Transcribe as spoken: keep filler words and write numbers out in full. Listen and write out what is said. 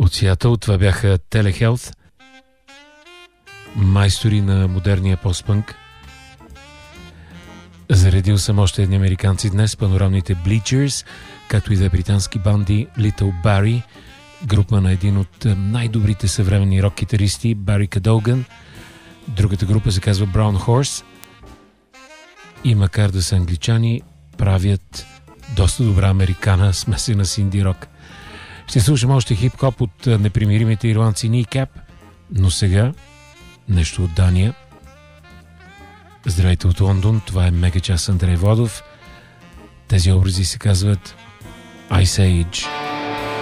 От Сиатъл това бяха Телехелт, майстори на модерния постпънк. Заредил съм още едни американци днес, панорамните Bleachers, както и да е британски банди Little Barry, група на един от най-добрите съвременни рок-китаристи Бари Кадоган. Другата група се казва Brown Horse и макар да са англичани, правят доста добра американа, смесена с инди рок. Ще слушам още хип-хоп от непримиримите ирландци Kneecap, но сега нещо от Дания. Здравейте от Лондон, това е Мегачас Андрей Водов. Тези образи се казват Ice Age.